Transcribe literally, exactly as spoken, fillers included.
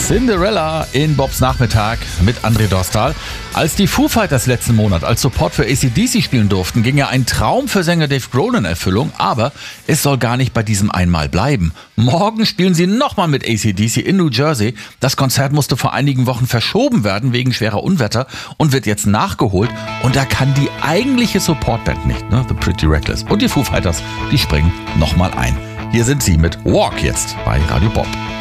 Cinderella in Bobs Nachmittag mit André Dostal. Als die Foo Fighters letzten Monat als Support für A C D C spielen durften, ging ja ein Traum für Sänger Dave Grohl in Erfüllung, aber es soll gar nicht bei diesem einmal bleiben. Morgen spielen sie nochmal mit A C D C in New Jersey. Das Konzert musste vor einigen Wochen verschoben werden wegen schwerer Unwetter und wird jetzt nachgeholt. Und da kann die eigentliche Supportband nicht, ne? The Pretty Reckless. Und die Foo Fighters, die springen nochmal ein. Hier sind sie mit Walk jetzt bei Radio Bob.